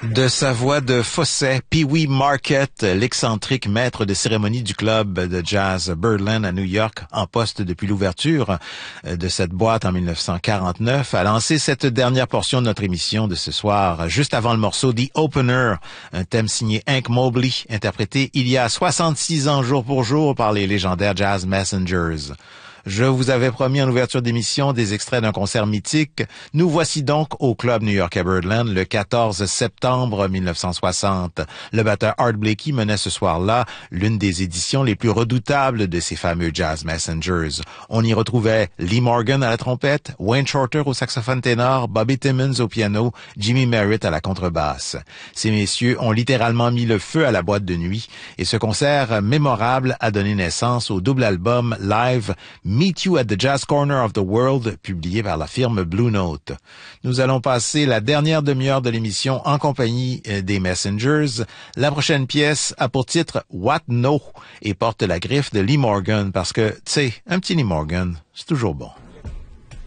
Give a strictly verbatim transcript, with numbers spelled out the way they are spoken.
De sa voix de fausset, Pee-wee Market, l'excentrique maître de cérémonie du club de jazz Birdland à New York, en poste depuis l'ouverture de cette boîte en mille neuf cent quarante-neuf, a lancé cette dernière portion de notre émission de ce soir, juste avant le morceau The Opener, un thème signé Hank Mobley, interprété il y a soixante-six ans jour pour jour par les légendaires Jazz Messengers. Je vous avais promis en ouverture d'émission des extraits d'un concert mythique. Nous voici donc au club new-yorkais Birdland le quatorze septembre mille neuf cent soixante. Le batteur Art Blakey menait ce soir-là l'une des éditions les plus redoutables de ces fameux Jazz Messengers. On y retrouvait Lee Morgan à la trompette, Wayne Shorter au saxophone ténor, Bobby Timmons au piano, Jimmy Merritt à la contrebasse. Ces messieurs ont littéralement mis le feu à la boîte de nuit et ce concert mémorable a donné naissance au double album live Meet You at the Jazz Corner of the World, publié par la firme Blue Note. Nous allons passer la dernière demi-heure de l'émission en compagnie des Messengers. La prochaine pièce a pour titre What No et porte la griffe de Lee Morgan parce que, tu sais, un petit Lee Morgan, c'est toujours bon.